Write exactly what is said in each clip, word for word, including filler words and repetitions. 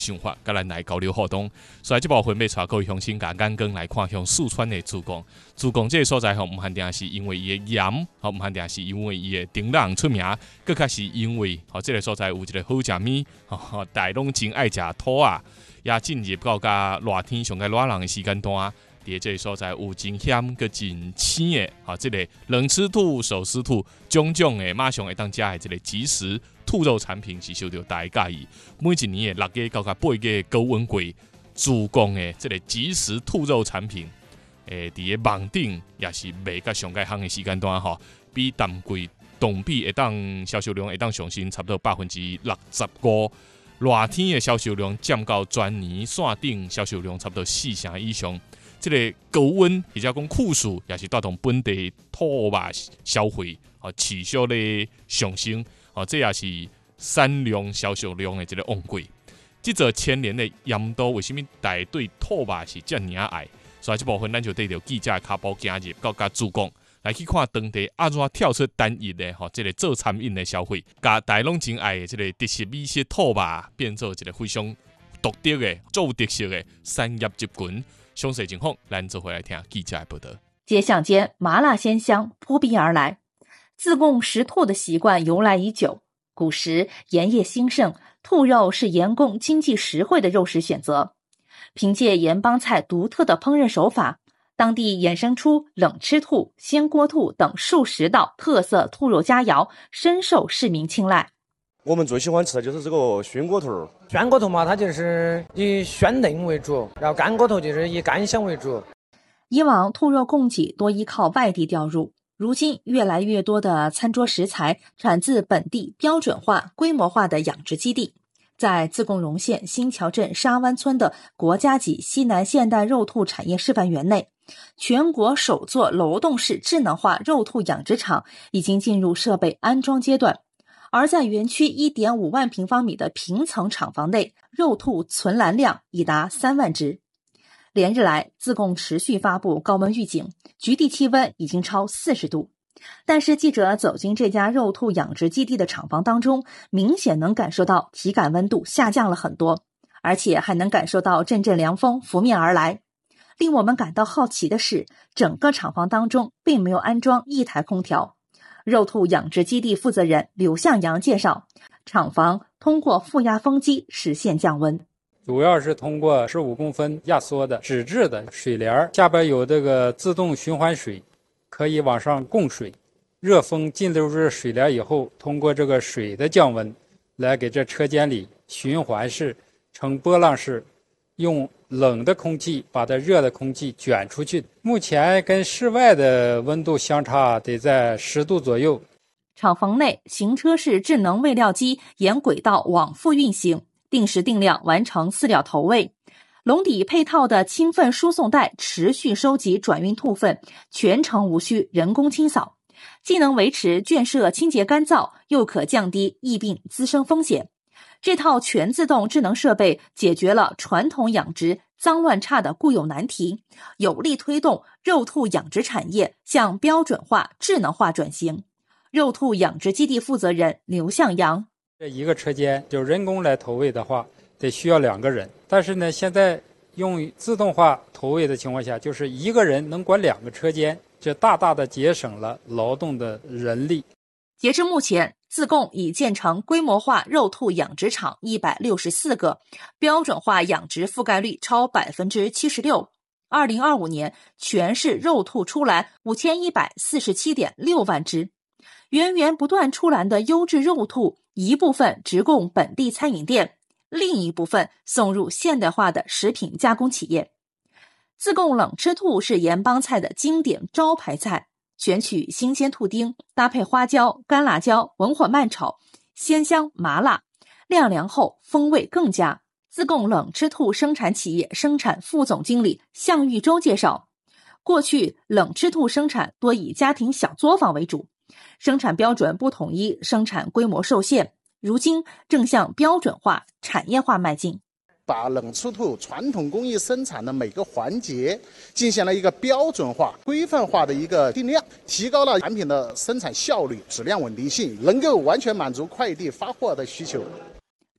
想法，甲咱来交流互动。所以这部分要带各位乡亲甲眼光来看向四川的珠江。珠江这个所在吼，毋限定是因为伊的盐，吼毋限定是因为伊的槟榔出名，更较是因为吼这个所在有一个好食面，吼大家拢真爱食土啊。也进入到甲热天上个热人的时间段。伫这个所在有真咸佮真鲜的，哈，这个冷吃兔、手撕兔，种种的马上会当食的这个即食兔肉产品是受到大家介意。每一年的六月到甲八月高温季，珠江的这个即食兔肉产品，诶，伫个网顶也是卖甲上界行的时间段吼，比淡季同比会当销售量会当上升差不多百分之六十五。热天的销售量占到全年线顶销售量差不多四成以上。这个高温或者讲酷暑，也是带动本地兔肉消费啊持续的上升啊，这也是产量销售量的这个旺季。这座千年的盐都为什么大家对兔肉是这么爱？所以这部分咱就带着记者的脚步行入到甲珠江，来去看当地安怎跳出单一的吼，这个做餐饮的消费，甲大家拢真爱的这个特色美食兔肉变做一个非常独特的、做有特色的产业集群。详细情况，咱做回来听记者的报道。 街巷间麻辣鲜香扑鼻而来，自贡食兔的习惯由来已久。古时盐业兴盛，兔肉是盐供经济实惠的肉食选择。凭借盐帮菜独特的烹饪手法，当地衍生出冷吃兔、鲜锅兔等数十道特色兔肉佳肴，深受市民青睐。 我们最喜欢吃的就是这个熏锅兔。 熏锅兔嘛，它就是以鲜嫩为主，然后干锅兔就是以干香为主。 以往兔肉供给多依靠外地调入，如今越来越多的餐桌食材产自本地标准化、规模化的养殖基地。在自贡荣县新桥镇沙湾村的国家级西南现代肉兔产业示范园内，全国首座楼栋式智能化肉兔养殖场已经进入设备安装阶段。而在园区 一点五万平方米的平层厂房内，肉兔存栏量已达三万只。连日来，自贡持续发布高温预警，局地气温已经超四十度。但是记者走进这家肉兔养殖基地的厂房当中，明显能感受到体感温度下降了很多，而且还能感受到阵阵凉风拂面而来。令我们感到好奇的是，整个厂房当中并没有安装一台空调。肉兔养殖基地负责人刘向阳介绍，厂房通过负压风机实现降温， 主要是通过十五公分压缩的纸质的水帘，下边有这个自动循环水，可以往上供水。热风进入这水帘以后，通过这个水的降温，来给这车间里循环式、呈波浪式，用冷的空气把它热的空气卷出去。目前跟室外的温度相差得在十度左右。 厂房内行车式智能喂料机沿轨道往复运行，定时定量完成饲料投喂。笼底配套的清粪输送带持续收集转运兔粪，全程无需人工清扫，既能维持圈舍清洁干燥，又可降低疫病滋生风险。这套全自动智能设备解决了传统养殖脏乱差的固有难题，有力推动肉兔养殖产业向标准化、智能化转型。肉兔养殖基地负责人刘向阳： 这一个车间就人工来投喂的话，得需要两个人，但是呢，现在用自动化投喂的情况下，就是一个人能管两个车间，这大大的节省了劳动的人力。 截至目前，自贡已建成规模化肉兔养殖场一百六十四个，标准化养殖覆盖率超 百分之七十六。二零二五年，全市肉兔出栏 五千一百四十七点六万只。源源不断出栏的优质肉兔，一部分直供本地餐饮店，另一部分送入现代化的食品加工企业。自贡冷吃兔是盐帮菜的经典招牌菜，选取新鲜兔丁，搭配花椒、干辣椒，文火慢炒，鲜香麻辣，晾凉后风味更佳。自贡冷吃兔生产企业生产副总经理向玉洲介绍，过去冷吃兔生产多以家庭小作坊为主，生产标准不统一，生产规模受限，如今正向标准化、产业化迈进。 把冷吃兔传统工艺生产的每个环节进行了一个标准化、规范化的一个定量，提高了产品的生产效率、质量稳定性，能够完全满足快递发货的需求。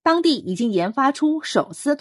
当地已经研发出手撕